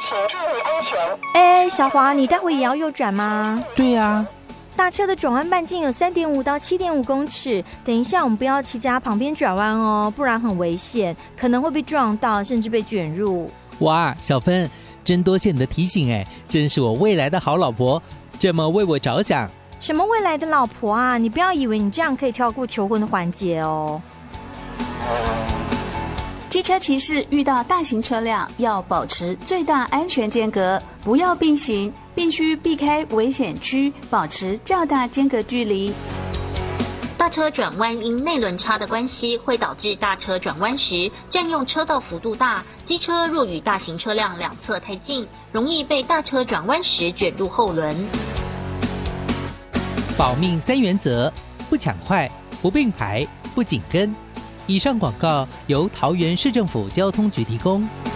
请注意安全。 哎，小华，你待会也要右转吗？ 对呀。 大车的转弯半径有3.5到7.5公尺，等一下我们不要骑在旁边转弯哦，不然很危险，可能会被撞到，甚至被卷入。 哇，小芬，真多谢你的提醒哎，真是我未来的好老婆，这么为我着想。 什么未来的老婆啊？你不要以为你这样可以跳过求婚的环节哦。 机车骑士遇到大型车辆要保持最大安全间隔，不要并行，必须避开危险区，保持较大间隔距离。 大车转弯因内轮差的关系，会导致大车转弯时占用车道幅度大，机车若与大型车辆两侧太近，容易被大车转弯时卷入后轮。 保命3原则：不抢快，不并排，不紧跟。以上广告由桃园市政府交通局提供。